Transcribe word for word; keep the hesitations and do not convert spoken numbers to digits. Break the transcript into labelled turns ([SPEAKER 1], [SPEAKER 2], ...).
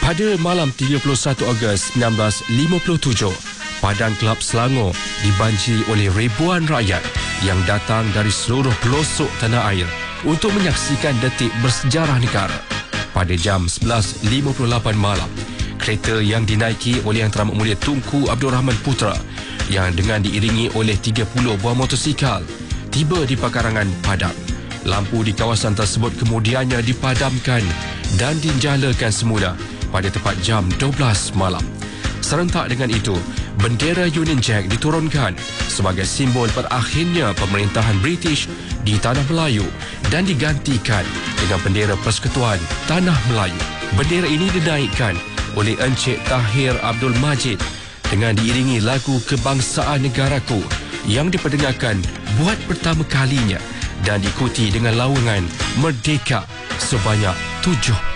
[SPEAKER 1] Pada malam tiga puluh satu Ogos seribu sembilan ratus lima puluh tujuh, Padang Kelab Selangor dibanjiri oleh ribuan rakyat yang datang dari seluruh pelosok tanah air untuk menyaksikan detik bersejarah negara. Pada jam sebelas lima puluh lapan malam, kereta yang dinaiki oleh Yang Teramat Mulia Tunku Abdul Rahman Putra yang dengan diiringi oleh tiga puluh buah motosikal tiba di pekarangan Padang. Lampu di kawasan tersebut kemudiannya dipadamkan dan dinyalakan semula pada tepat jam dua belas malam. Serentak dengan itu, bendera Union Jack diturunkan sebagai simbol berakhirnya pemerintahan British di Tanah Melayu dan digantikan dengan bendera Persekutuan Tanah Melayu. Bendera ini dinaikkan oleh Encik Tahir Abdul Majid dengan diiringi lagu Kebangsaan Negaraku yang diperdengarkan buat pertama kalinya dan diikuti dengan lawangan Merdeka sebanyak tujuh